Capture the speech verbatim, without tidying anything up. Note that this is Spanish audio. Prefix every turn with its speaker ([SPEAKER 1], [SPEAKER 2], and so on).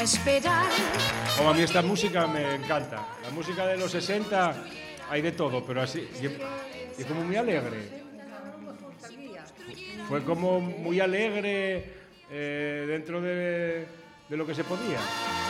[SPEAKER 1] esperar.
[SPEAKER 2] Oh, a mí esta música me encanta. La música de los sesenta hay de todo, pero así, y, y como muy alegre. Fue como muy alegre eh, dentro de, de lo que se podía.